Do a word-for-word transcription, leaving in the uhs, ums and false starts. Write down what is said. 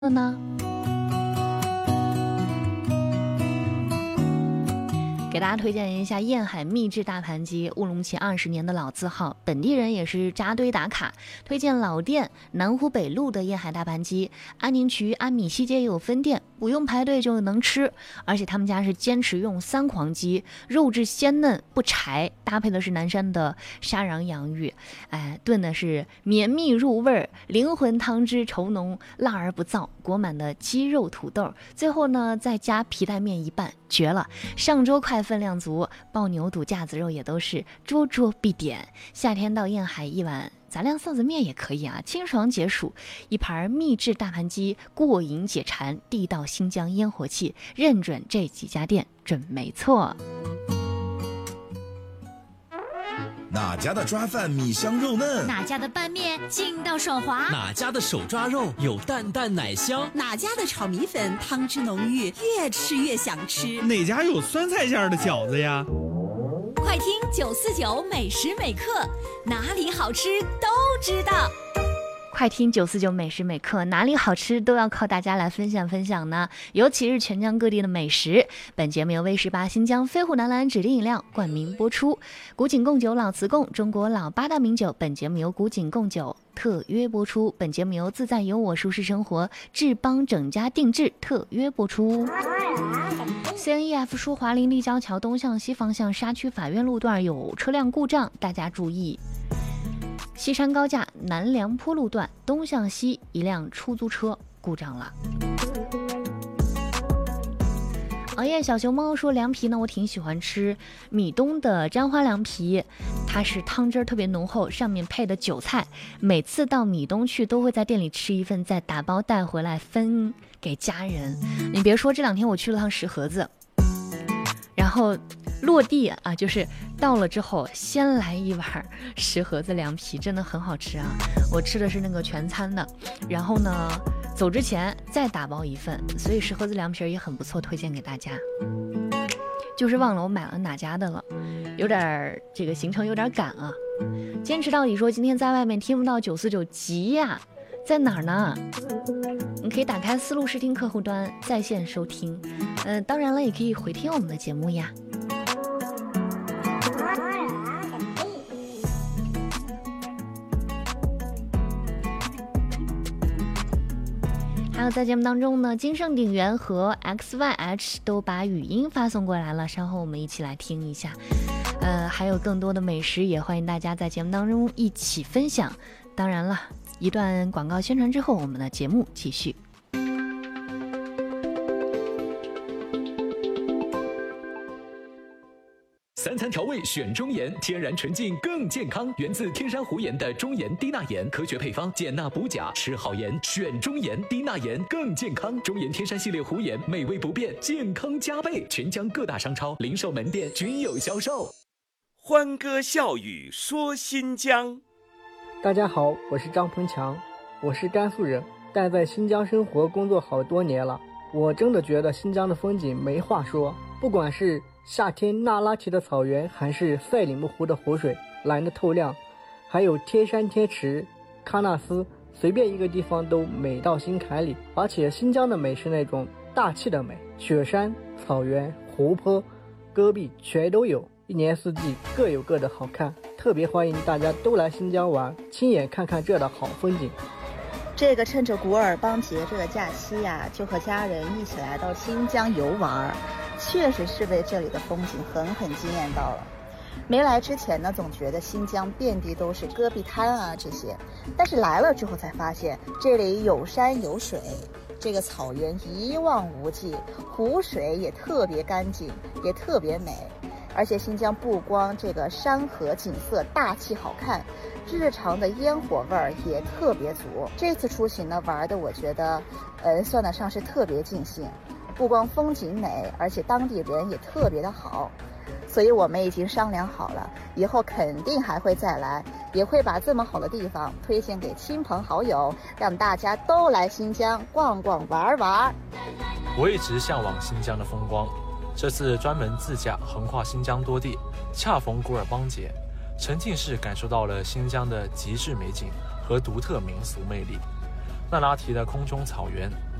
了呢？给大家推荐一下燕海秘制大盘鸡，乌鲁木齐二十年的老字号，本地人也是扎堆打卡。推荐老店南湖北路的燕海大盘鸡，安宁区安米西街也有分店，不用排队就能吃。而且他们家是坚持用三黄鸡，肉质鲜嫩不柴，搭配的是南山的沙瓤洋芋，哎，炖的是绵密入味，灵魂汤汁稠浓，辣而不燥，裹满的鸡肉土豆，最后呢再加皮带面一拌，绝了！上周快分量足，爆牛肚、架子肉也都是桌桌必点。夏天到燕海一碗杂粮臊子面也可以啊，清爽解暑。一盘秘制大盘鸡，过瘾解馋，地道新疆烟火气，认准这几家店准没错。 哪家的抓饭米香肉嫩？ 哪家的拌面劲道爽滑？ 哪家的手抓肉有淡淡奶香？ 哪家的炒米粉汤汁浓郁，越吃越想吃？ 哪家有酸菜馅的饺子呀？ 快听九四九每时每刻，哪里好吃都知道。 快听九四九每时每刻，哪里好吃都要靠大家来分享分享呢，尤其是全疆各地的美食。本节目由 V 十八新疆飞虎南蓝指定饮料冠名播出，古井贡酒老瓷贡，中国老八大名酒。本节目由古井贡酒特约播出，本节目由自在有我舒适生活智邦整家定制特约播出。C N E F 说华林立交桥东向西方向沙区法院路段有车辆故障，大家注意。西山高架南梁坡路段东向西一辆出租车故障了。熬夜小熊猫说凉皮呢，我挺喜欢吃米东的沾花凉皮，它是汤汁特别浓厚，上面配的韭菜，每次到米东去都会在店里吃一份，再打包带回来分给家人。你别说，这两天我去了趟石河子，然后落地啊，就是到了之后先来一碗石河子凉皮，真的很好吃啊。我吃的是那个全餐的，然后呢走之前再打包一份，所以石河子凉皮也很不错，推荐给大家。就是忘了我买了哪家的了，有点这个行程有点赶啊。坚持到底说今天在外面听不到九四九急呀，在哪儿呢？你可以打开思路视听客户端在线收听，嗯、呃，当然了也可以回听我们的节目呀。还有在节目当中呢，金盛鼎元和 X Y H 都把语音发送过来了，稍后我们一起来听一下。呃，还有更多的美食，也欢迎大家在节目当中一起分享。当然了，一段广告宣传之后，我们的节目继续。 三餐调味选中盐，天然纯净更健康，源自天山湖盐的中盐低钠盐，科学配方，减钠补钾，吃好盐选中盐，低钠盐更健康。中盐天山系列湖盐，美味不变，健康加倍，全疆各大商超、零售门店均有销售。 欢歌笑语说新疆。 大家好，我是张鹏强，我是甘肃人，但在新疆生活工作好多年了。我真的觉得新疆的风景没话说，不管是夏天那拉提的草原，还是赛里木湖的湖水蓝得透亮，还有天山天池、喀纳斯，随便一个地方都美到心坎里。而且新疆的美是那种大气的美，雪山、草原、湖泊、戈壁全都有，一年四季各有各的好看，特别欢迎大家都来新疆玩，亲眼看看这的好风景。 这个趁着古尔邦节这个假期呀、啊，就和家人一起来到新疆游玩，确实是被这里的风景狠狠惊艳到了。没来之前呢，总觉得新疆遍地都是戈壁滩啊这些，但是来了之后才发现，这里有山有水，这个草原一望无际，湖水也特别干净，也特别美。而且新疆不光这个山河景色大气好看，日常的烟火味儿也特别足。这次出行呢，玩的我觉得，呃，算得上是特别尽兴。不光风景美，而且当地人也特别的好。所以我们已经商量好了，以后肯定还会再来，也会把这么好的地方推荐给亲朋好友，让大家都来新疆逛逛玩玩。 我一直向往新疆的风光，这次专门自驾横跨新疆多地，恰逢古尔邦节，沉浸式感受到了新疆的极致美景和独特民俗魅力。 那拉提的空中草原。